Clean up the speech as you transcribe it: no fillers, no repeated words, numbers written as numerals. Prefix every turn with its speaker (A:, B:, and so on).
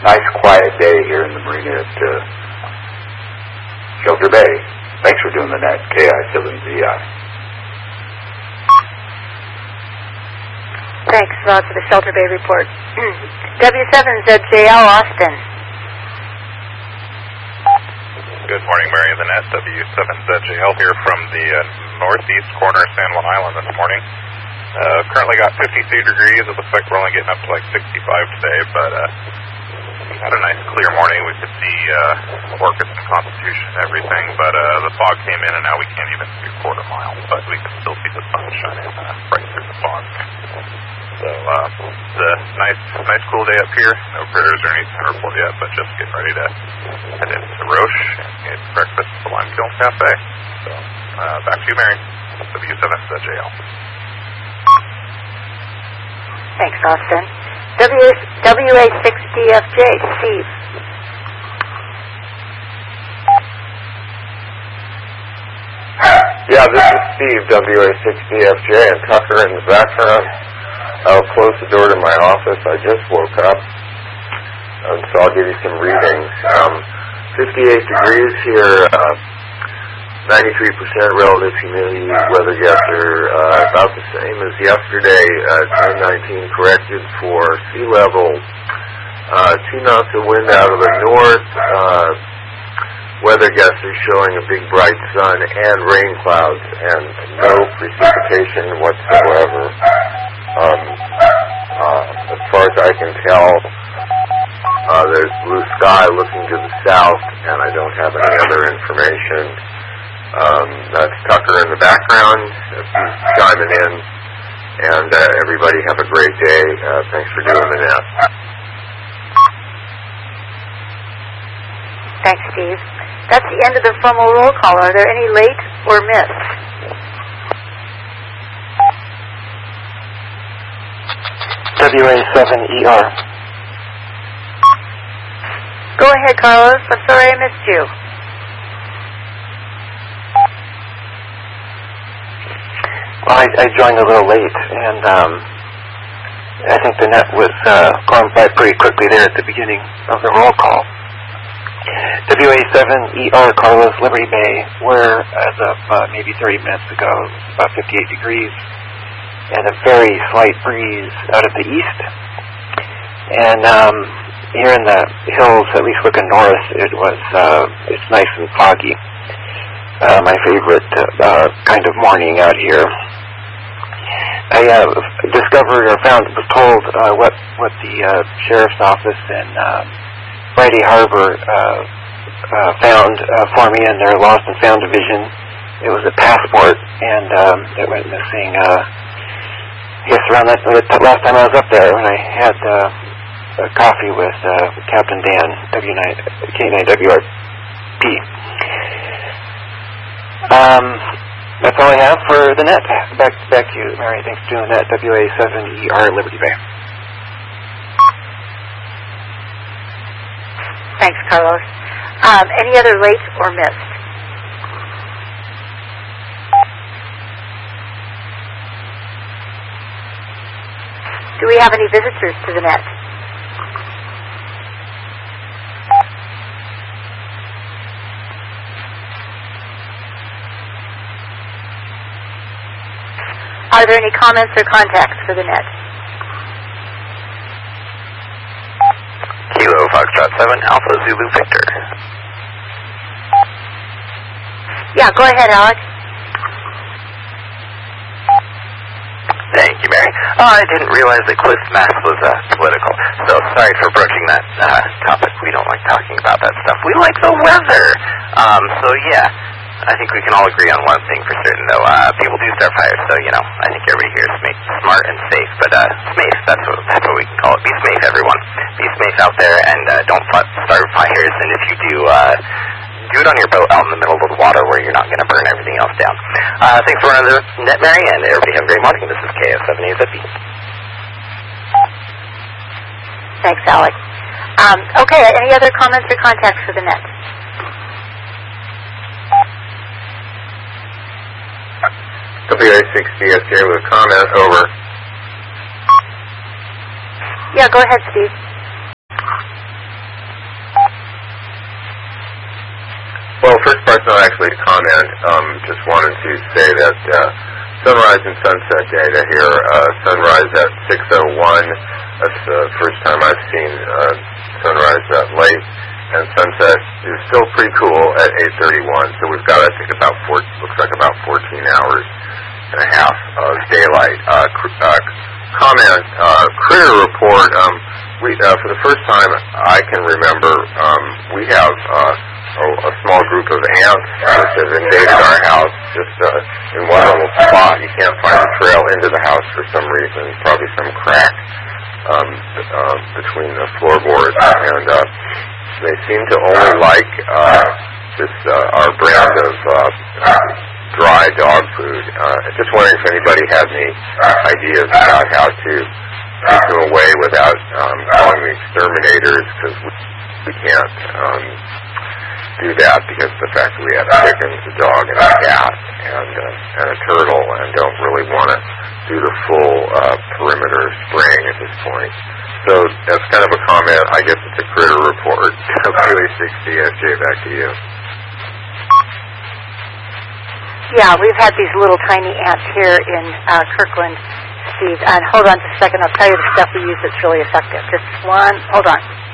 A: nice quiet day here in the marina at Shelter Bay. Thanks for doing the net, KI7ZI.
B: Thanks, Rod, for the Shelter Bay report. W7ZJL Austin.
C: Good morning, Mary of the Net. W7ZJL here from the northeast corner of San Juan Island this morning. Currently got 53 degrees. It looks like we're only getting up to like 65 today, but we had a nice clear morning. We could see Orcas and Constitution and everything, but the fog came in and now we can't even see a quarter mile, but we can still see the sun shining right through the fog. So it's a nice cool day up here. No critters or anything to report yet, but just getting ready to head into Roche and get breakfast at the Limekiln Cafe. So back to you, Mary. W7ZJL.
B: Thanks, Austin. WA6DFJ, Steve.
D: Yeah, this is Steve, WA6DFJ, and Tucker in the background. I'll close the door to my office. I just woke up, so I'll give you some readings. 58 degrees here, 93% relative humidity. Weather guesser about the same as yesterday. 1019 corrected for sea level. 2 knots of wind out of the north. Weather guesser showing a big bright sun and rain clouds and no precipitation whatsoever. As far as I can tell, there's blue sky looking to the south, and I don't have any other information. That's Tucker in the background. He's chiming in, and everybody have a great day. Thanks for doing the net.
B: Thanks, Steve. That's the end of the formal roll call. Are there any late or missed?
E: WA7ER.
B: Go ahead, Carlos. I'm sorry I missed you.
E: Well, I joined a little late, and I think the net was going by pretty quickly there at the beginning of the roll call. WA7ER, Carlos, Liberty Bay, where as of maybe 30 minutes ago, about 58 degrees, and a very slight breeze out of the east. And here in the hills, at least looking north, it's nice and foggy. My favorite kind of morning out here. I discovered or was told what the sheriff's office in Friday Harbor found for me in their Lost and Found division. It was a passport, and it went missing. I guess around that last time I was up there, when I had a coffee with Captain Dan, K9WRP. That's all I have for the net. Back to you, Mary. Thanks for doing that. WA7ER, Liberty Bay.
B: Thanks, Carlos. Any other late or missed? Do we have any visitors to the net? Are there any comments or contacts for the net?
F: Kilo Foxtrot 7, Alpha Zulu Victor.
B: Yeah, go ahead, Alex.
F: Thank you, Mary. I didn't realize that Cliff's Mass was political, so sorry for broaching that topic. We don't like talking about that stuff. We like the weather. So yeah, I think we can all agree on one thing for certain, though. People do start fires, so, I think everybody here is smart and safe. But SMAFE, that's what we can call it. Be SMAFE, everyone. Be SMAFE out there, and don't start fires. And if you do, do it on your boat out in the middle of the water where you're not going to burn everything else down. Thanks for running the net, Mary, and everybody have a great morning. This is KF7AZB.
B: Thanks, Alex. Okay, any other comments or contacts for the net?
D: WA6DFJ with a comment, over.
B: Yeah, go ahead, Steve.
D: Well, first part's not actually a comment. Just wanted to say that sunrise and sunset data here. Sunrise at 6:01. That's the first time I've seen sunrise that late. And sunset is still pretty cool at 8:31. So we've got, I think, looks like about 14 hours and a half of daylight. Comment, critter report. For the first time I can remember, we have a small group of ants which have invaded our house just in one little spot. You can't find a trail into the house for some reason, probably some crack between the floorboards, and they seem to only like our brand of dry dog food. Just wondering if anybody has any ideas about how to keep them away without calling the exterminators, because we can't do that because of the fact that we have chickens, a dog, and a cat, and a turtle, and don't really want to do the full perimeter spraying at this point. So that's kind of a comment. I guess it's a critter report. WA60FJ, back to you.
B: Yeah, we've had these little tiny ants here in Kirkland, Steve. And hold on just a second. I'll tell you the stuff we use that's really effective. Just one. Hold on.